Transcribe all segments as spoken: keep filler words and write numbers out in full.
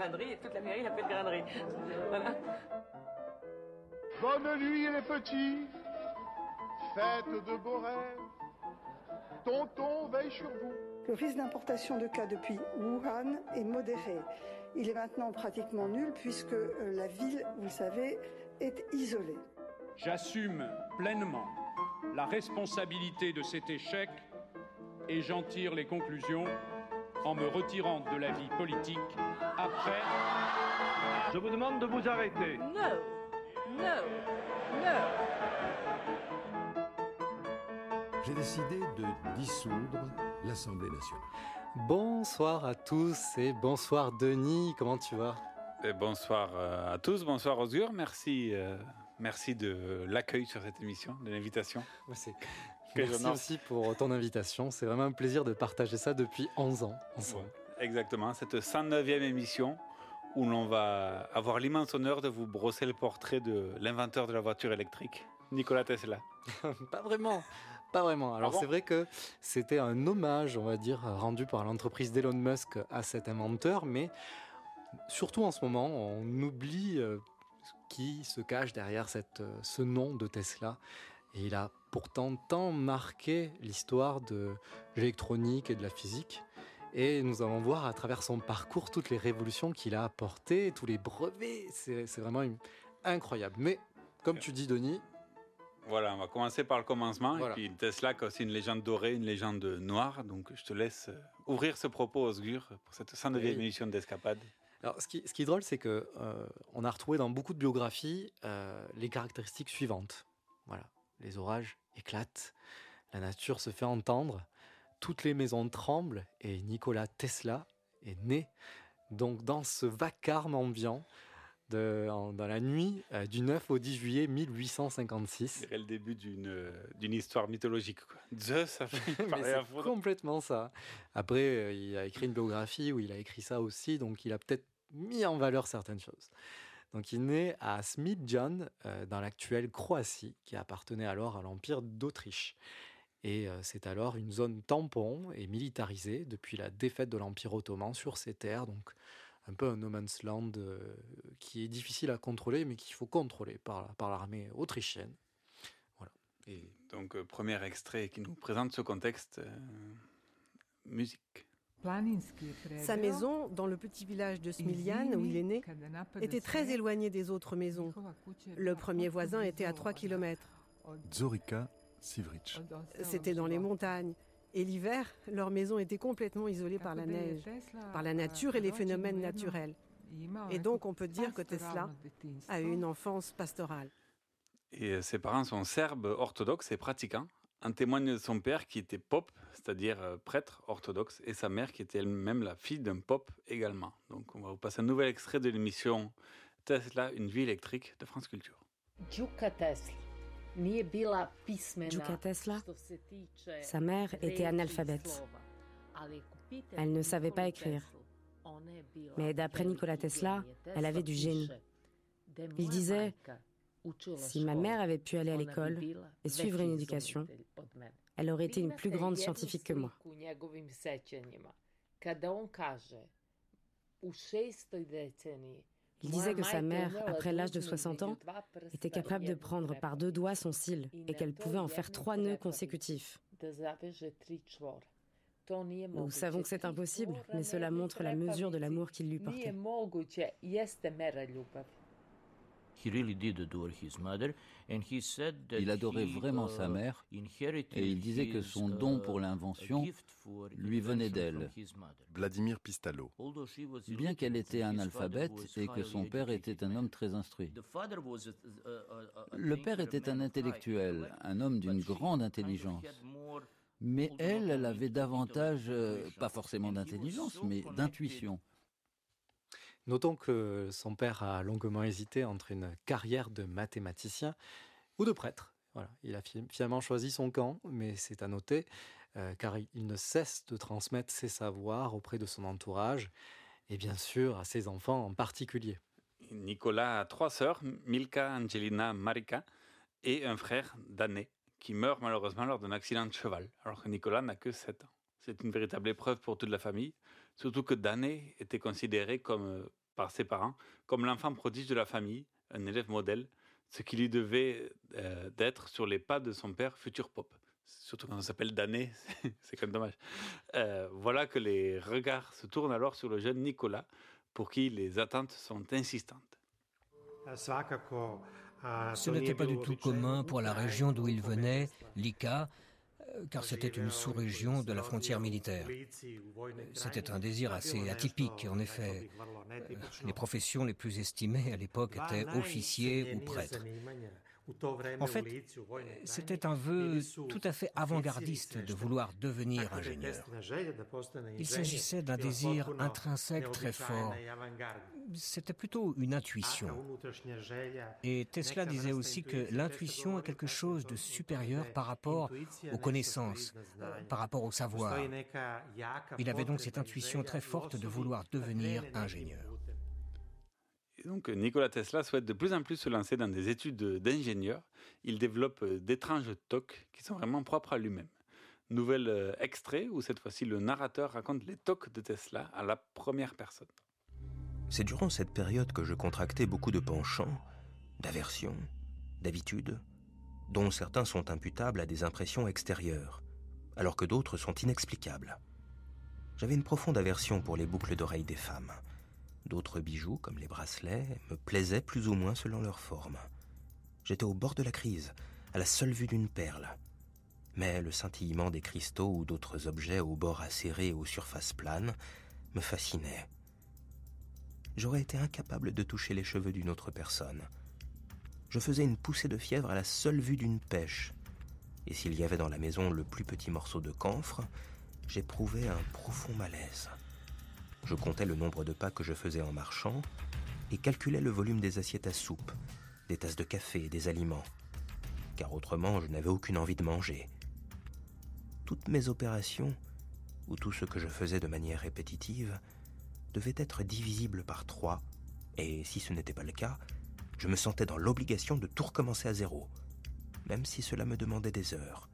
grainerie et toute la mairie l'appelle grainerie. Voilà. Bonne nuit les petits, faites de beaux rêves, tonton veille sur vous. Le risque d'importation de cas depuis Wuhan est modéré. Il est maintenant pratiquement nul puisque la ville, vous le savez, est isolée. J'assume pleinement la responsabilité de cet échec et j'en tire les conclusions en me retirant de la vie politique après... Je vous demande de vous arrêter. No, no, no. J'ai décidé de dissoudre l'Assemblée nationale. Bonsoir à tous et bonsoir Denis, comment tu vas ? Et bonsoir à tous, bonsoir Osgur, merci, euh, merci de l'accueil sur cette émission, de l'invitation. C'est... Merci aussi pour ton invitation, c'est vraiment un plaisir de partager ça depuis onze ans ensemble. Ouais, exactement, cette cent neuvième émission où l'on va avoir l'immense honneur de vous brosser le portrait de l'inventeur de la voiture électrique, Nikola Tesla. Pas vraiment, pas vraiment. Alors ah bon c'est vrai que c'était un hommage, on va dire, rendu par l'entreprise d'Elon Musk à cet inventeur, mais surtout en ce moment, on oublie euh, qui se cache derrière cette, euh, ce nom de Tesla. Et il a pourtant tant marqué l'histoire de l'électronique et de la physique. Et nous allons voir à travers son parcours toutes les révolutions qu'il a apportées, tous les brevets. C'est, c'est vraiment une... incroyable. Mais comme tu dis, Denis... Voilà, on va commencer par le commencement. Voilà. Et puis Tesla qui a aussi une légende dorée, une légende noire. Donc je te laisse ouvrir ce propos, Osgur, pour cette cent neuvième oui. émission d'Escapade. Alors, ce qui, ce qui est drôle, c'est que euh, on a retrouvé dans beaucoup de biographies euh, les caractéristiques suivantes. Voilà, les orages éclatent, la nature se fait entendre, toutes les maisons tremblent et Nikola Tesla est né. Donc, dans ce vacarme ambiant, de, en, dans la nuit euh, du neuf au dix juillet mille huit cent cinquante-six. C'est le début d'une, euh, d'une histoire mythologique, quoi. Zeus, ça fait Mais c'est complètement ça. Après, euh, il a écrit une biographie où il a écrit ça aussi, donc il a peut-être mis en valeur certaines choses. Donc il naît à Smiljan, euh, dans l'actuelle Croatie, qui appartenait alors à l'Empire d'Autriche. Et euh, c'est alors une zone tampon et militarisée depuis la défaite de l'Empire ottoman sur ces terres, donc un peu un no man's land euh, qui est difficile à contrôler, mais qu'il faut contrôler par, par l'armée autrichienne. Voilà. Et donc, euh, premier extrait qui nous présente ce contexte, euh, musique. Sa maison, dans le petit village de Smiljan, où il est né, était très éloignée des autres maisons. Le premier voisin était à trois kilomètres. Zorica Sivric. C'était dans les montagnes. Et l'hiver, leur maison était complètement isolée par la neige, par la nature et les phénomènes naturels. Et donc, on peut dire que Tesla a eu une enfance pastorale. Et ses parents sont serbes orthodoxes et pratiquants. En témoigne son père qui était pope, c'est-à-dire prêtre orthodoxe, et sa mère qui était elle-même la fille d'un pope également. Donc on va vous passer un nouvel extrait de l'émission Tesla, une vie électrique de France Culture. Đuka Tesla. Đuka Tesla, sa mère était analphabète. Elle ne savait pas écrire. Mais d'après Nikola Tesla, elle avait du génie. Il disait... Si ma mère avait pu aller à l'école et suivre une éducation, elle aurait été une plus grande scientifique que moi. Il disait que sa mère, après l'âge de soixante ans, était capable de prendre par deux doigts son cil et qu'elle pouvait en faire trois nœuds consécutifs. Nous savons que c'est impossible, mais cela montre la mesure de l'amour qu'il lui portait. Il adorait vraiment sa mère et il disait que son don pour l'invention lui venait d'elle. Vladimir Pistalo. Bien qu'elle était analphabète et que son père était un homme très instruit. Le père était un intellectuel, un homme d'une grande intelligence. Mais elle, elle avait davantage, euh, pas forcément d'intelligence, mais d'intuition. Notons que son père a longuement hésité entre une carrière de mathématicien ou de prêtre. Voilà, il a finalement choisi son camp, mais c'est à noter, euh, car il ne cesse de transmettre ses savoirs auprès de son entourage, et bien sûr à ses enfants en particulier. Nicolas a trois sœurs, Milka, Angelina, Marika, et un frère, Dané, qui meurt malheureusement lors d'un accident de cheval, alors que Nicolas n'a que sept ans. C'est une véritable épreuve pour toute la famille, surtout que Dané était considéré comme par ses parents comme l'enfant prodige de la famille, un élève modèle, ce qui lui devait euh, d'être sur les pas de son père, futur pop. Surtout quand on s'appelle Danet, c'est quand même dommage. Euh, voilà que les regards se tournent alors sur le jeune Nicolas, pour qui les attentes sont insistantes. Ce n'était pas du tout commun pour la région d'où il venait, Lika, car c'était une sous-région de la frontière militaire. C'était un désir assez atypique, en effet. Les professions les plus estimées à l'époque étaient officiers ou prêtres. En fait, c'était un vœu tout à fait avant-gardiste de vouloir devenir ingénieur. Il s'agissait d'un désir intrinsèque très fort. C'était plutôt une intuition. Et Tesla disait aussi que l'intuition est quelque chose de supérieur par rapport aux connaissances, par rapport au savoir. Il avait donc cette intuition très forte de vouloir devenir ingénieur. Et donc Nikola Tesla souhaite de plus en plus se lancer dans des études d'ingénieur. Il développe d'étranges tocs qui sont vraiment propres à lui-même. Nouvel extrait où cette fois-ci le narrateur raconte les tocs de Tesla à la première personne. C'est durant cette période que je contractais beaucoup de penchants, d'aversions, d'habitudes, dont certains sont imputables à des impressions extérieures, alors que d'autres sont inexplicables. J'avais une profonde aversion pour les boucles d'oreilles des femmes. D'autres bijoux, comme les bracelets, me plaisaient plus ou moins selon leur forme. J'étais au bord de la crise, à la seule vue d'une perle. Mais le scintillement des cristaux ou d'autres objets aux bords acérés et aux surfaces planes me fascinait. J'aurais été incapable de toucher les cheveux d'une autre personne. Je faisais une poussée de fièvre à la seule vue d'une pêche. Et s'il y avait dans la maison le plus petit morceau de camphre, j'éprouvais un profond malaise. Je comptais le nombre de pas que je faisais en marchant et calculais le volume des assiettes à soupe, des tasses de café et des aliments, car autrement je n'avais aucune envie de manger. Toutes mes opérations, ou tout ce que je faisais de manière répétitive, devaient être divisibles par trois, et si ce n'était pas le cas, je me sentais dans l'obligation de tout recommencer à zéro, même si cela me demandait des heures.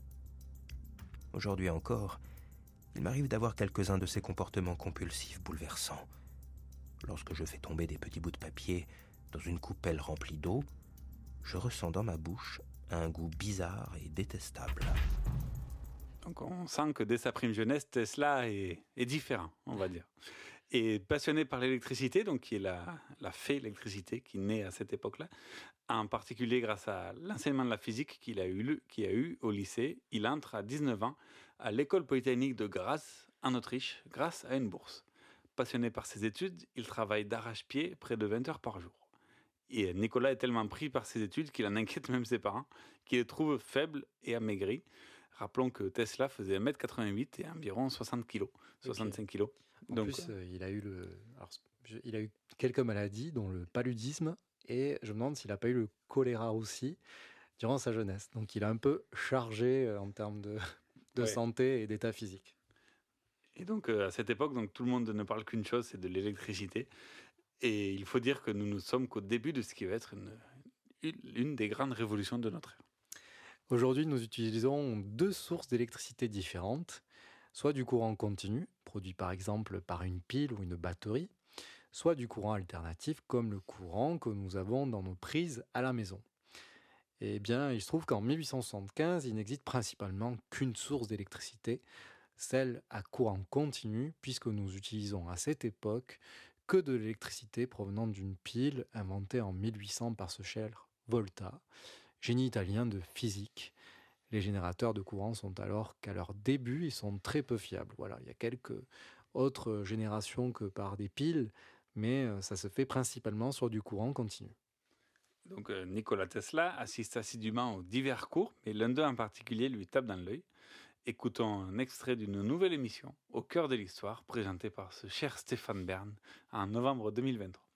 Aujourd'hui encore, il m'arrive d'avoir quelques-uns de ces comportements compulsifs bouleversants. Lorsque je fais tomber des petits bouts de papier dans une coupelle remplie d'eau, je ressens dans ma bouche un goût bizarre et détestable. Donc on sent que dès sa prime jeunesse, Tesla est, est différent, on va dire. Et passionné par l'électricité, donc qui est la, la fée électricité qui naît à cette époque-là, en particulier grâce à l'enseignement de la physique qu'il a eu, qu'il a eu au lycée, il entre à dix-neuf ans à l'école polytechnique de Graz, en Autriche, grâce à une bourse. Passionné par ses études, il travaille d'arrache-pied près de vingt heures par jour. Et Nicolas est tellement pris par ses études qu'il en inquiète même ses parents, qui le trouvent faible et amaigri. Rappelons que Tesla faisait un mètre quatre-vingt-huit et environ soixante kilos, soixante-cinq okay. kilos. En Donc, plus, euh, il, a eu le, alors, je, il a eu quelques maladies, dont le paludisme, et je me demande s'il n'a pas eu le choléra aussi durant sa jeunesse. Donc il a un peu chargé euh, en termes de, de ouais. santé et d'état physique. Et donc euh, à cette époque, donc, tout le monde ne parle qu'une chose, c'est de l'électricité. Et il faut dire que nous ne sommes qu'au début de ce qui va être une, une, une des grandes révolutions de notre ère. Aujourd'hui, nous utilisons deux sources d'électricité différentes, soit du courant continu, produit par exemple par une pile ou une batterie, soit du courant alternatif comme le courant que nous avons dans nos prises à la maison. Eh bien, il se trouve qu'en mille huit cent soixante-quinze, il n'existe principalement qu'une source d'électricité, celle à courant continu, puisque nous utilisons à cette époque que de l'électricité provenant d'une pile inventée en mille huit cents par ce cher Volta, génie italien de physique. Les générateurs de courant sont alors qu'à leur début, ils sont très peu fiables. Voilà, il y a quelques autres générations que par des piles, mais ça se fait principalement sur du courant continu. Donc euh, Nikola Tesla assiste assidûment aux divers cours, mais l'un d'eux en particulier lui tape dans l'œil. Écoutons un extrait d'une nouvelle émission, Au cœur de l'histoire, présentée par ce cher Stéphane Bern en novembre deux mille vingt-trois.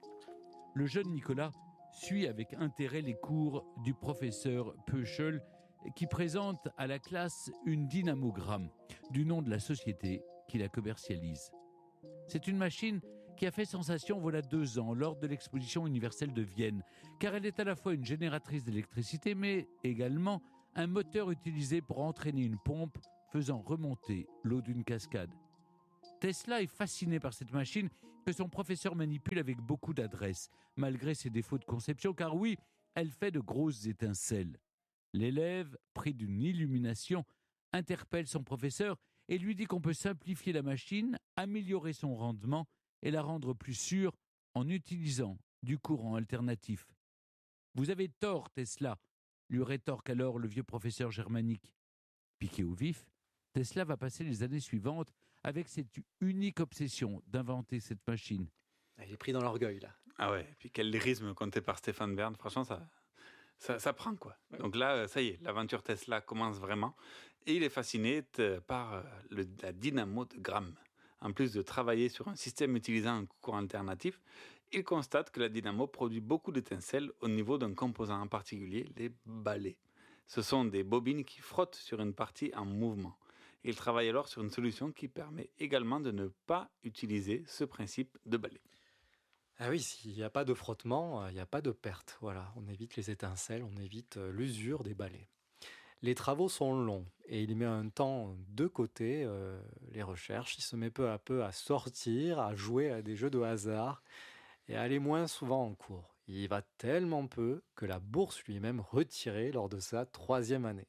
Le jeune Nicolas suit avec intérêt les cours du professeur Peuchel, qui présente à la classe une dynamogramme du nom de la société qui la commercialise. C'est une machine qui a fait sensation voilà deux ans lors de l'exposition universelle de Vienne, car elle est à la fois une génératrice d'électricité, mais également un moteur utilisé pour entraîner une pompe faisant remonter l'eau d'une cascade. Tesla est fasciné par cette machine que son professeur manipule avec beaucoup d'adresse, malgré ses défauts de conception, car oui, elle fait de grosses étincelles. L'élève, pris d'une illumination, interpelle son professeur et lui dit qu'on peut simplifier la machine, améliorer son rendement et la rendre plus sûre en utilisant du courant alternatif. « Vous avez tort, Tesla », lui rétorque alors le vieux professeur germanique. Piqué au vif, Tesla va passer les années suivantes avec cette unique obsession d'inventer cette machine. Il est pris dans l'orgueil, là. Ah ouais, et puis quel lyrisme compté par Stéphane Bern, franchement, ça, ça, ça prend, quoi. Ouais. Donc là, ça y est, l'aventure Tesla commence vraiment, et il est fasciné par le, la dynamo de Gramme. En plus de travailler sur un système utilisant un courant alternatif, il constate que la dynamo produit beaucoup d'étincelles au niveau d'un composant en particulier, les balais. Ce sont des bobines qui frottent sur une partie en mouvement. Il travaille alors sur une solution qui permet également de ne pas utiliser ce principe de balai. Ah oui, s'il n'y a pas de frottement, il n'y a pas de perte. Voilà, on évite les étincelles, on évite l'usure des balais. Les travaux sont longs et il met un temps de côté euh, les recherches. Il se met peu à peu à sortir, à jouer à des jeux de hasard et à aller moins souvent en cours. Il y va tellement peu que la bourse lui est même retirée lors de sa troisième année.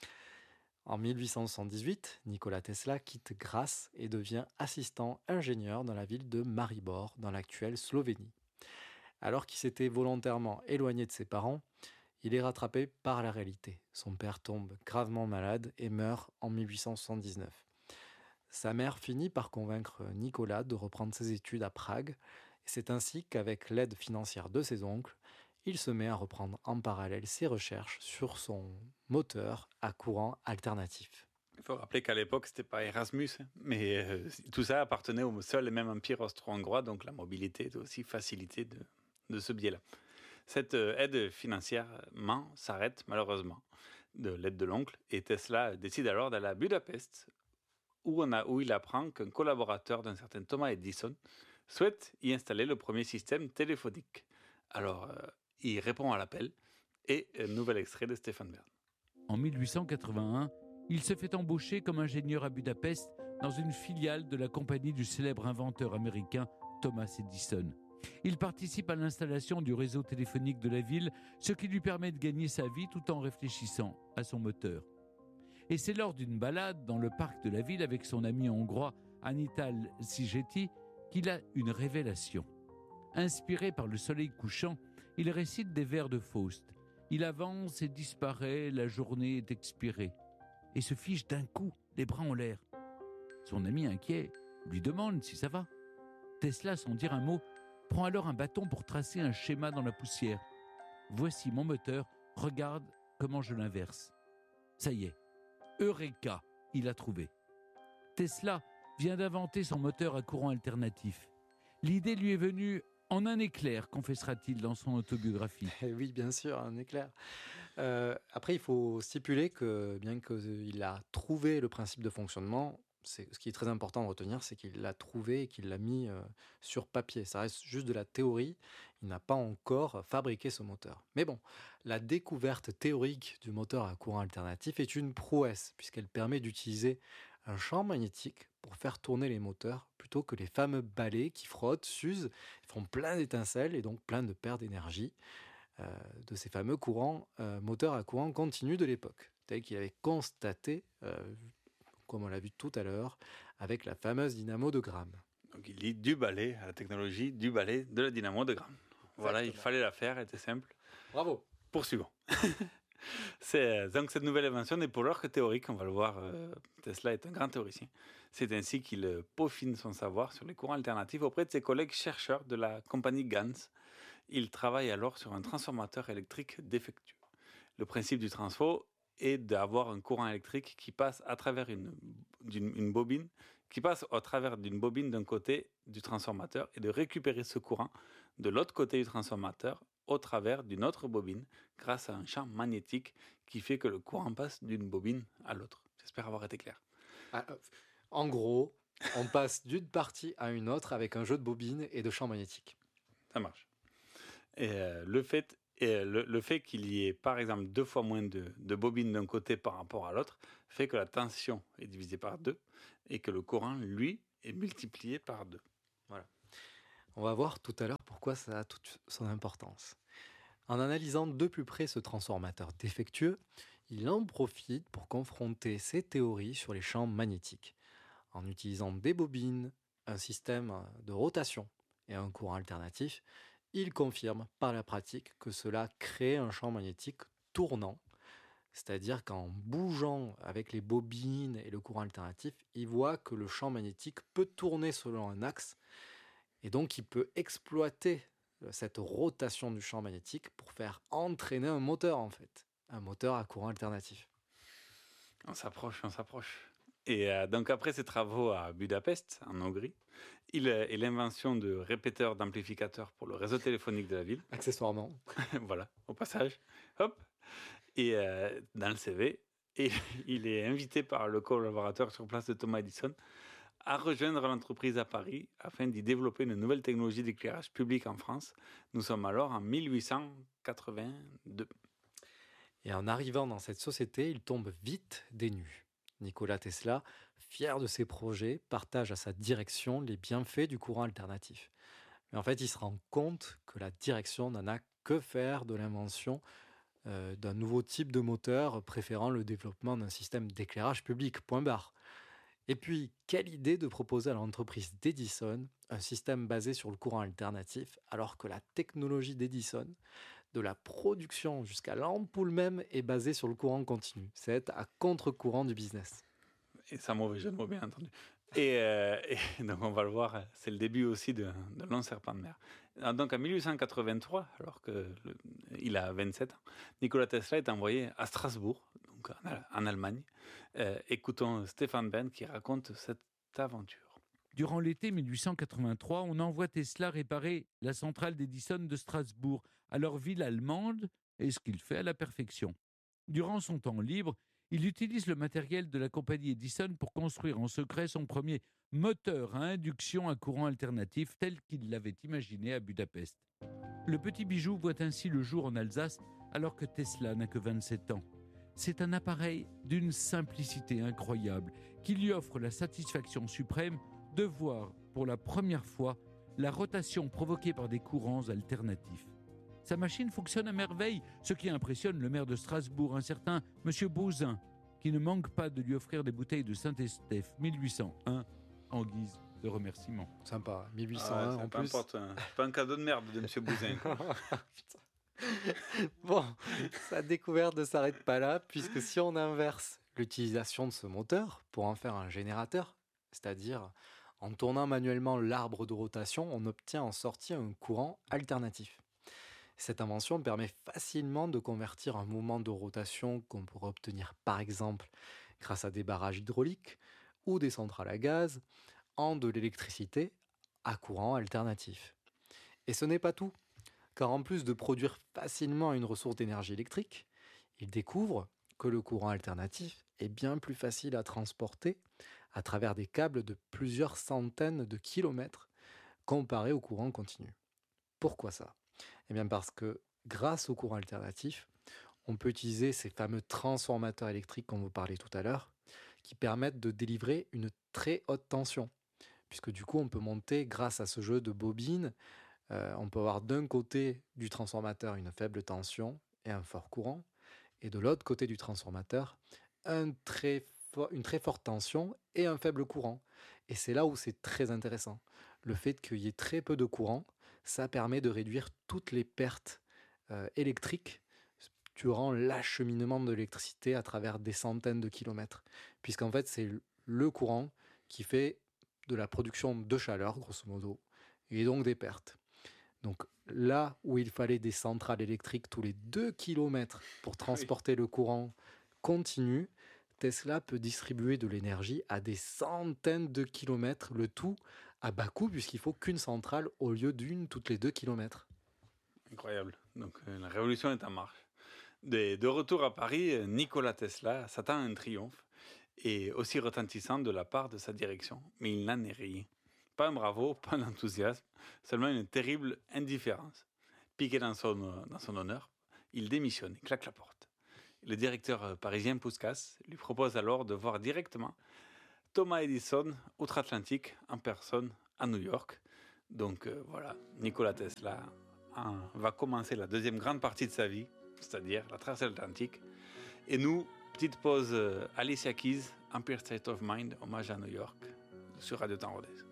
En mille huit cent soixante-dix-huit, Nikola Tesla quitte Graz et devient assistant ingénieur dans la ville de Maribor, dans l'actuelle Slovénie. Alors qu'il s'était volontairement éloigné de ses parents, il est rattrapé par la réalité. Son père tombe gravement malade et meurt en mille huit cent soixante-dix-neuf. Sa mère finit par convaincre Nikola de reprendre ses études à Prague. Et c'est ainsi qu'avec l'aide financière de ses oncles, il se met à reprendre en parallèle ses recherches sur son moteur à courant alternatif. Il faut rappeler qu'à l'époque, ce n'était pas Erasmus, mais euh, tout ça appartenait au seul et même empire austro-hongrois, donc la mobilité était aussi facilitée de, de ce biais-là. Cette euh, aide financièrement s'arrête malheureusement de l'aide de l'oncle, et Tesla décide alors d'aller à Budapest, où, on a, où il apprend qu'un collaborateur d'un certain Thomas Edison souhaite y installer le premier système téléphonique. Alors, euh, il répond à l'appel, et un nouvel extrait de Stéphane Bern. En mille huit cent quatre-vingt-un, il se fait embaucher comme ingénieur à Budapest dans une filiale de la compagnie du célèbre inventeur américain Thomas Edison. Il participe à l'installation du réseau téléphonique de la ville, ce qui lui permet de gagner sa vie tout en réfléchissant à son moteur. Et c'est lors d'une balade dans le parc de la ville avec son ami hongrois Antal Szigeti qu'il a une révélation. Inspiré par le soleil couchant, il récite des vers de Faust. Il avance et disparaît, la journée est expirée. Et se fiche d'un coup, les bras en l'air. Son ami inquiet lui demande si ça va. Tesla, sans dire un mot, prend alors un bâton pour tracer un schéma dans la poussière. Voici mon moteur, regarde comment je l'inverse. Ça y est, Eureka, il a trouvé. Tesla vient d'inventer son moteur à courant alternatif. L'idée lui est venue en un éclair, confessera-t-il dans son autobiographie. Oui, bien sûr, un éclair. Euh, après, il faut stipuler que bien qu'il a trouvé le principe de fonctionnement, c'est, ce qui est très important de retenir, c'est qu'il l'a trouvé et qu'il l'a mis euh, sur papier. Ça reste juste de la théorie. Il n'a pas encore fabriqué ce moteur. Mais bon, la découverte théorique du moteur à courant alternatif est une prouesse, puisqu'elle permet d'utiliser un champ magnétique pour faire tourner les moteurs plutôt que les fameux balais qui frottent, s'usent, font plein d'étincelles et donc plein de pertes d'énergie euh, de ces fameux courants, euh, moteurs à courant continu de l'époque, tel qu'il avait constaté, euh, comme on l'a vu tout à l'heure, avec la fameuse dynamo de Gramme. Donc il lie du balai à la technologie du balai de la dynamo de Gramme. Voilà, il fallait la faire, elle était simple. Bravo. Poursuivons. C'est, donc cette nouvelle invention n'est pour l'heure que théorique, on va le voir, euh, Tesla est un grand théoricien. C'est ainsi qu'il euh, peaufine son savoir sur les courants alternatifs auprès de ses collègues chercheurs de la compagnie Ganz. Il travaille alors sur un transformateur électrique défectueux. Le principe du transfo est d'avoir un courant électrique qui passe à travers une, d'une, une bobine, qui passe au travers d'une bobine d'un côté du transformateur et de récupérer ce courant de l'autre côté du transformateur au travers d'une autre bobine grâce à un champ magnétique qui fait que le courant passe d'une bobine à l'autre. J'espère avoir été clair. Ah, en gros, on passe d'une partie à une autre avec un jeu de bobines et de champs magnétiques. Ça marche. Et euh, le fait, et le, le fait qu'il y ait par exemple deux fois moins de, de bobines d'un côté par rapport à l'autre fait que la tension est divisée par deux et que le courant, lui, est multiplié par deux. Voilà. On va voir tout à l'heure pourquoi ça a toute son importance. En analysant de plus près ce transformateur défectueux, il en profite pour confronter ses théories sur les champs magnétiques. En utilisant des bobines, un système de rotation et un courant alternatif, il confirme par la pratique que cela crée un champ magnétique tournant, c'est-à-dire qu'en bougeant avec les bobines et le courant alternatif, il voit que le champ magnétique peut tourner selon un axe et donc il peut exploiter cette rotation du champ magnétique pour faire entraîner un moteur en fait, un moteur à courant alternatif. On s'approche, on s'approche. Et euh, donc après ses travaux à Budapest, en Hongrie, il, euh, et l'invention de répéteurs d'amplificateurs pour le réseau téléphonique de la ville. Accessoirement. Voilà, au passage. Hop. Et euh, dans le C V, et il est invité par le collaborateur sur place de Thomas Edison à rejoindre l'entreprise à Paris afin d'y développer une nouvelle technologie d'éclairage public en France. Nous sommes alors en mille huit cent quatre-vingt-deux. Et en arrivant dans cette société, il tombe vite des nues. Nikola Tesla, fier de ses projets, partage à sa direction les bienfaits du courant alternatif. Mais en fait, il se rend compte que la direction n'en a que faire de l'invention euh, d'un nouveau type de moteur, préférant le développement d'un système d'éclairage public, point barre. Et puis, quelle idée de proposer à l'entreprise d'Edison un système basé sur le courant alternatif, alors que la technologie d'Edison, de la production jusqu'à l'ampoule même, est basée sur le courant continu. C'est à contre-courant du business. Et sans mauvais jeu de mots, bien entendu. Et, euh, et donc, on va le voir, c'est le début aussi d'un long serpent de mer. Donc, en mille huit cent quatre-vingt-trois, alors qu'il a vingt-sept ans, Nikola Tesla est envoyé à Strasbourg, donc en, en Allemagne. Euh, écoutons Stéphane Bern qui raconte cette aventure. Durant l'été mille huit cent quatre-vingt-trois, on envoie Tesla réparer la centrale d'Edison de Strasbourg, à leur ville allemande, et ce qu'il fait à la perfection. Durant son temps libre, il utilise le matériel de la compagnie Edison pour construire en secret son premier moteur à induction à courant alternatif tel qu'il l'avait imaginé à Budapest. Le petit bijou voit ainsi le jour en Alsace alors que Tesla n'a que vingt-sept ans. C'est un appareil d'une simplicité incroyable qui lui offre la satisfaction suprême de voir pour la première fois la rotation provoquée par des courants alternatifs. Sa machine fonctionne à merveille, ce qui impressionne le maire de Strasbourg, un certain M. Bauzin, qui ne manque pas de lui offrir des bouteilles de Saint-Estèphe mille huit cent un en guise de remerciement. Sympa, mille huit cent un ah, en plus. Importe, hein. Pas un cadeau de merde de M. Bauzin. Bon, sa découverte ne s'arrête pas là, puisque si on inverse l'utilisation de ce moteur pour en faire un générateur, c'est-à-dire en tournant manuellement l'arbre de rotation, on obtient en sortie un courant alternatif. Cette invention permet facilement de convertir un mouvement de rotation qu'on pourrait obtenir par exemple grâce à des barrages hydrauliques ou des centrales à gaz en de l'électricité à courant alternatif. Et ce n'est pas tout, car en plus de produire facilement une ressource d'énergie électrique, il découvre que le courant alternatif est bien plus facile à transporter à travers des câbles de plusieurs centaines de kilomètres comparé au courant continu. Pourquoi ça ? Eh bien parce que grâce au courant alternatif, on peut utiliser ces fameux transformateurs électriques qu'on vous parlait tout à l'heure, qui permettent de délivrer une très haute tension. Puisque du coup, on peut monter, grâce à ce jeu de bobines, euh, on peut avoir d'un côté du transformateur une faible tension et un fort courant, et de l'autre côté du transformateur, un très fo- une très forte tension et un faible courant. Et c'est là où c'est très intéressant. Le fait qu'il y ait très peu de courant, ça permet de réduire toutes les pertes euh, électriques durant l'acheminement de l'électricité à travers des centaines de kilomètres. Puisqu'en fait, c'est le courant qui fait de la production de chaleur, grosso modo, et donc des pertes. Donc là où il fallait des centrales électriques tous les deux kilomètres pour transporter oui. le courant continu, Tesla peut distribuer de l'énergie à des centaines de kilomètres, le tout à bas coût, puisqu'il ne faut qu'une centrale au lieu d'une toutes les deux kilomètres. Incroyable. Donc euh, la révolution est en marche. De, de retour à Paris, Nikola Tesla s'attend à un triomphe, et aussi retentissant de la part de sa direction. Mais il n'en est rien. Pas un bravo, pas un enthousiasme, seulement une terrible indifférence. Piqué dans son, dans son honneur, il démissionne et claque la porte. Le directeur parisien Puskas lui propose alors de voir directement Thomas Edison outre-Atlantique en personne à New York. Donc euh, voilà, Nikola Tesla hein, va commencer la deuxième grande partie de sa vie, c'est-à-dire la traversée de l'Atlantique. Et nous, petite pause, euh, Alicia Keys, Empire State of Mind, hommage à New York, sur Radio Temps Rodez.